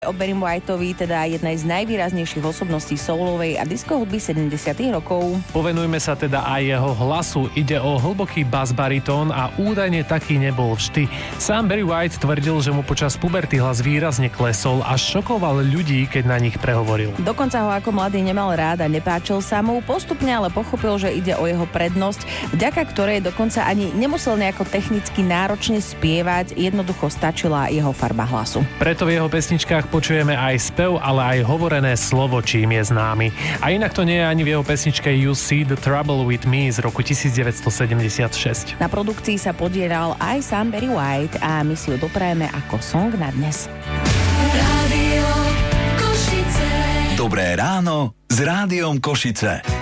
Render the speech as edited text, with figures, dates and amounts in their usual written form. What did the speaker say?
O Barrym Whiteovi, teda jednej z najvýraznejších osobností soulovej a disco hudby 70. rokov. Povenujme sa teda aj jeho hlasu. Ide o hlboký bas baritón a údajne taký nebol vždy. Sám Barry White tvrdil, že mu počas puberty hlas výrazne klesol a šokoval ľudí, keď na nich prehovoril. Dokonca ho ako mladý nemal rád a nepáčil sa mu, postupne ale pochopil, že ide o jeho prednosť, vďaka ktorej dokonca ani nemusel nejako technicky náročne spievať, jednoducho stačila jeho farba hlasu. Preto v jeho pesničkách počujeme aj spev, ale aj hovorené slovo, čím je známy. A inak to nie je ani v jeho pesničke You See the Trouble with Me z roku 1976. Na produkcii sa podieral aj sám Barry White a my si ju doprajeme ako song na dnes. Dobré ráno s Rádiom Košice.